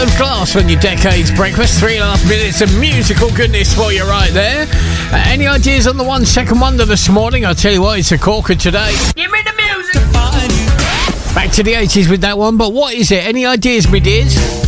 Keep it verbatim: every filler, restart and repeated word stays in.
of glass on your Decades breakfast. Three and a half minutes of musical goodness for you right there. Uh, any ideas on the one second wonder this morning? I'll tell you what, it's a corker today. Give me the music. Back to the eighties with that one, but what is it? Any ideas, me dears?